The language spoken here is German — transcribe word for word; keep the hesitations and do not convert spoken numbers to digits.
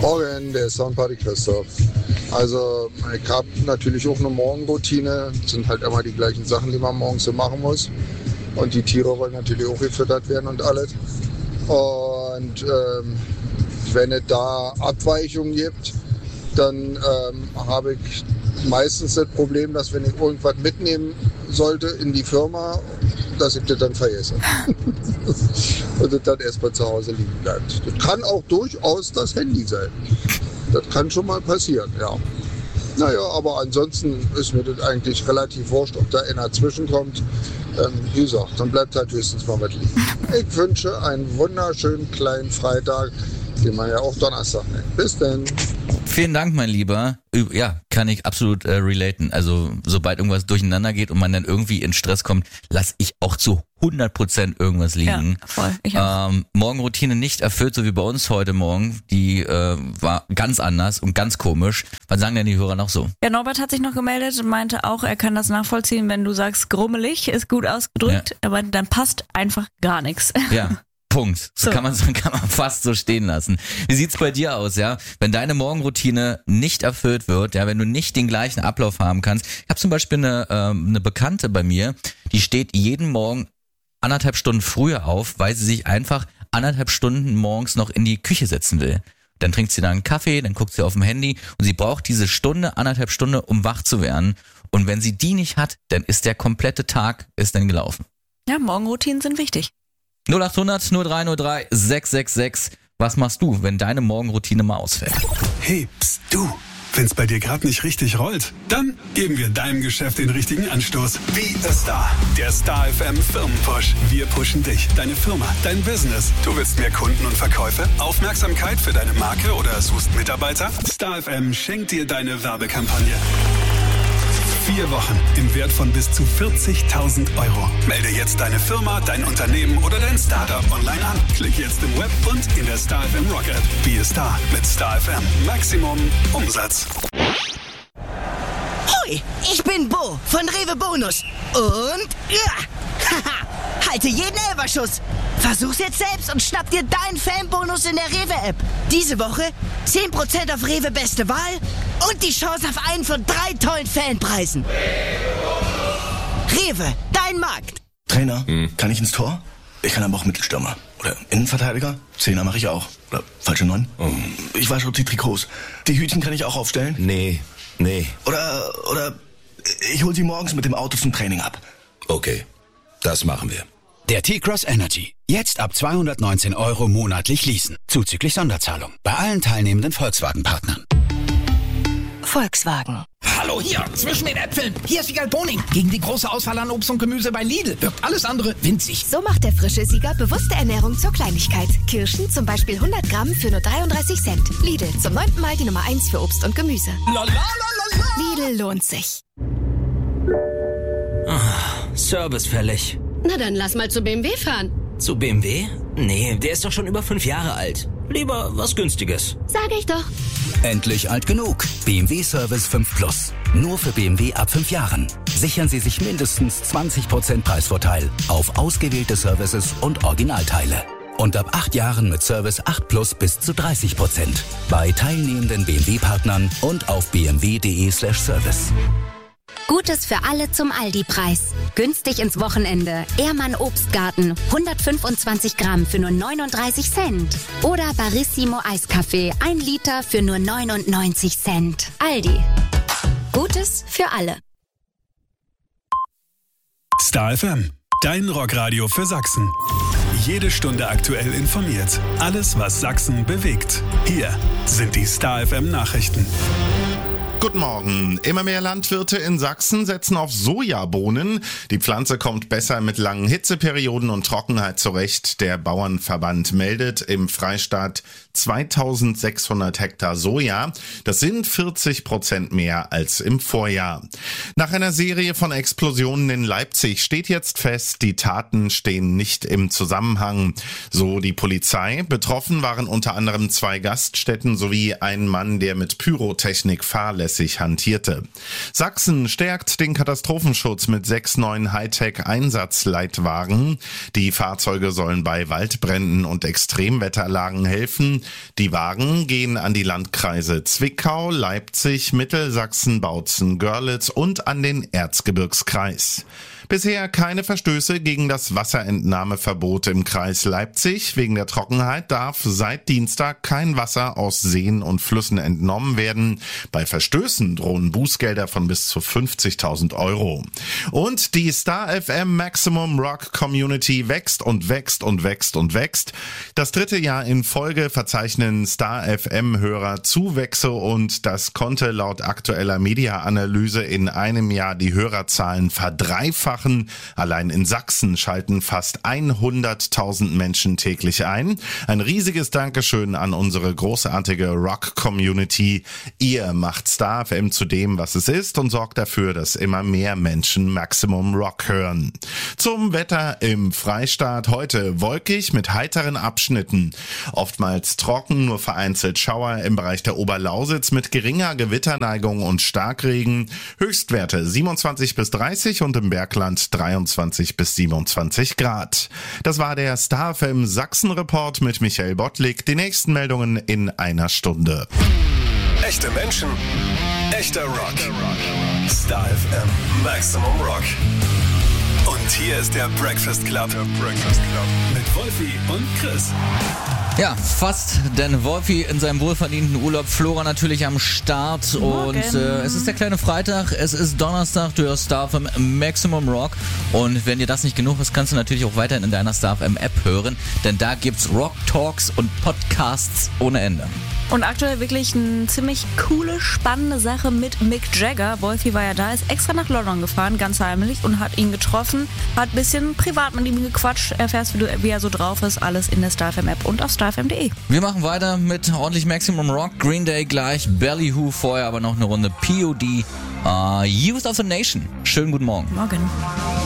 Morgen, der Soundparty Christoph. Also ich habe natürlich auch eine Morgenroutine. Das sind halt immer die gleichen Sachen, die man morgens so machen muss. Und die Tiere wollen natürlich auch gefüttert werden und alles. Und ähm, wenn es da Abweichungen gibt, dann ähm, habe ich meistens das Problem, dass wenn ich irgendwas mitnehmen sollte in die Firma, dass ich das dann vergesse. Und das dann erstmal zu Hause liegen bleibt. Das kann auch durchaus das Handy sein. Das kann schon mal passieren, ja. Naja, aber ansonsten ist mir das eigentlich relativ wurscht, ob da einer zwischenkommt. Ähm, wie gesagt, dann bleibt halt höchstens mal was liegen. Ich wünsche einen wunderschönen kleinen Freitag, den man ja auch Donnerstag nennt. Bis dann. Vielen Dank, mein Lieber. Ja, kann ich absolut äh, relaten. Also sobald irgendwas durcheinander geht und man dann irgendwie in Stress kommt, lasse ich auch zu hundert Prozent irgendwas liegen. Ja, voll. Ich auch. Ähm, Morgenroutine nicht erfüllt, so wie bei uns heute Morgen. Die äh, war ganz anders und ganz komisch. Was sagen denn die Hörer noch so? Ja, Norbert hat sich noch gemeldet und meinte auch, er kann das nachvollziehen, wenn du sagst, grummelig ist gut ausgedrückt, ja. Aber dann passt einfach gar nichts. Ja. Punkt. So, So. kann man kann man fast so stehen lassen. Wie sieht's bei dir aus, ja? Wenn deine Morgenroutine nicht erfüllt wird, ja, wenn du nicht den gleichen Ablauf haben kannst. Ich habe zum Beispiel eine ähm, eine Bekannte bei mir, die steht jeden Morgen anderthalb Stunden früher auf, weil sie sich einfach anderthalb Stunden morgens noch in die Küche setzen will. Dann trinkt sie dann einen Kaffee, dann guckt sie auf dem Handy und sie braucht diese Stunde, anderthalb Stunden, um wach zu werden. Und wenn sie die nicht hat, dann ist der komplette Tag ist dann gelaufen. Ja, Morgenroutinen sind wichtig. null acht hundert null drei null drei sechs sechs sechs. Was machst du, wenn deine Morgenroutine mal ausfällt? Hey, pst, du. Wenn's bei dir gerade nicht richtig rollt, dann geben wir deinem Geschäft den richtigen Anstoß. Wie A Star. Der Star F M Firmenpush. Wir pushen dich, deine Firma, dein Business. Du willst mehr Kunden und Verkäufe, Aufmerksamkeit für deine Marke oder suchst Mitarbeiter? Star F M schenkt dir deine Werbekampagne. Vier Wochen im Wert von bis zu vierzigtausend Euro. Melde jetzt deine Firma, dein Unternehmen oder dein Startup online an. Klick jetzt im Web und in der Star F M Rock App. Be a Star mit Star F M. Maximum Umsatz. Hoi, ich bin Bo von Rewe Bonus. Und ja, haha, halte jeden Elberschuss. Versuch's jetzt selbst und schnapp dir deinen Fanbonus in der Rewe-App. Diese Woche zehn Prozent auf Rewe Beste Wahl und die Chance auf einen von drei tollen Fanpreisen. Rewe, dein Markt. Trainer, hm. kann ich ins Tor? Ich kann aber auch Mittelstürmer. Oder Innenverteidiger? Zehner mache ich auch. Oder falsche Neun? Oh. Ich wasche die Trikots. Die Hütchen kann ich auch aufstellen? Nee, nee. Oder, oder ich hol sie morgens mit dem Auto zum Training ab. Okay, das machen wir. Der T-Cross Energy. Jetzt ab zweihundertneunzehn Euro monatlich leasen. Zuzüglich Sonderzahlung. Bei allen teilnehmenden Volkswagen-Partnern. Volkswagen. Hallo hier, zwischen den Äpfeln. Hier ist Wiegald Boning. Gegen die große Auswahl an Obst und Gemüse bei Lidl wirkt alles andere winzig. So macht der frische Sieger bewusste Ernährung zur Kleinigkeit. Kirschen zum Beispiel hundert Gramm für nur dreiunddreißig Cent. Lidl, zum neunten Mal die Nummer eins für Obst und Gemüse. La, la, la, la, la. Lidl lohnt sich. Oh, Service fällig. Na dann lass mal zu B M W fahren. Zu B M W? Nee, der ist doch schon über fünf Jahre alt. Lieber was Günstiges. Sag ich doch. Endlich alt genug. B M W Service fünf Plus. Nur für B M W ab fünf Jahren. Sichern Sie sich mindestens zwanzig Prozent Preisvorteil auf ausgewählte Services und Originalteile. Und ab acht Jahren mit Service acht Plus bis zu dreißig Prozent. Bei teilnehmenden B M W-Partnern und auf b m w punkt d e slash service. Gutes für alle zum Aldi-Preis. Günstig ins Wochenende. Ehrmann Obstgarten. hundertfünfundzwanzig Gramm für nur neununddreißig Cent. Oder Barissimo Eiskaffee. ein Liter für nur neunundneunzig Cent. Aldi. Gutes für alle. Star F M. Dein Rockradio für Sachsen. Jede Stunde aktuell informiert. Alles, was Sachsen bewegt. Hier sind die Star F M Nachrichten. Guten Morgen. Immer mehr Landwirte in Sachsen setzen auf Sojabohnen. Die Pflanze kommt besser mit langen Hitzeperioden und Trockenheit zurecht. Der Bauernverband meldet im Freistaat zweitausendsechshundert Hektar Soja. Das sind vierzig Prozent mehr als im Vorjahr. Nach einer Serie von Explosionen in Leipzig steht jetzt fest, die Taten stehen nicht im Zusammenhang. So die Polizei. Betroffen waren unter anderem zwei Gaststätten sowie ein Mann, der mit Pyrotechnik fahrlässig zuverlässig hantierte. Sachsen stärkt den Katastrophenschutz mit sechs neuen Hightech-Einsatzleitwagen. Die Fahrzeuge sollen bei Waldbränden und Extremwetterlagen helfen. Die Wagen gehen an die Landkreise Zwickau, Leipzig, Mittelsachsen, Bautzen, Görlitz und an den Erzgebirgskreis. Bisher keine Verstöße gegen das Wasserentnahmeverbot im Kreis Leipzig. Wegen der Trockenheit darf seit Dienstag kein Wasser aus Seen und Flüssen entnommen werden. Bei Verstößen drohen Bußgelder von bis zu fünfzigtausend Euro. Und die Star F M Maximum Rock Community wächst und wächst und wächst und wächst. Das dritte Jahr in Folge verzeichnen Star F M-Hörer Zuwächse und das konnte laut aktueller Media-Analyse in einem Jahr die Hörerzahlen verdreifachen. Allein in Sachsen schalten fast hunderttausend Menschen täglich ein. Ein riesiges Dankeschön an unsere großartige Rock-Community. Ihr macht Star F M zu dem, was es ist und sorgt dafür, dass immer mehr Menschen Maximum Rock hören. Zum Wetter im Freistaat heute wolkig mit heiteren Abschnitten. Oftmals trocken, nur vereinzelt Schauer im Bereich der Oberlausitz mit geringer Gewitterneigung und Starkregen. Höchstwerte siebenundzwanzig bis dreißig und im Bergland dreiundzwanzig bis siebenundzwanzig Grad. Das war der Star F M Sachsen-Report mit Michael Bottlik. Die nächsten Meldungen in einer Stunde. Echte Menschen, echter Rock. Star F M Maximum Rock. Und hier ist der Breakfast Club. Der Breakfast Club. Mit Wolfi und Chris. Ja, fast, denn Wolfi in seinem wohlverdienten Urlaub, Flora natürlich am Start. Morgen. Und äh, es ist der kleine Freitag, es ist Donnerstag, du hörst Star F M Maximum Rock. Und wenn dir das nicht genug ist, kannst du natürlich auch weiterhin in deiner Star F M App hören, denn da gibt's Rock Talks und Podcasts ohne Ende. Und aktuell wirklich eine ziemlich coole, spannende Sache mit Mick Jagger. Wolfi war ja da, ist extra nach London gefahren, ganz heimlich, und hat ihn getroffen, hat ein bisschen privat mit ihm gequatscht. Erfährst, wie, du, wie er so drauf ist, alles in der Star F M App und auf star f m punkt de. Wir machen weiter mit ordentlich Maximum Rock, Green Day gleich, Ballyhoo vorher, aber noch eine Runde P O D, uh, Youth of the Nation. Schönen guten Morgen. Morgen.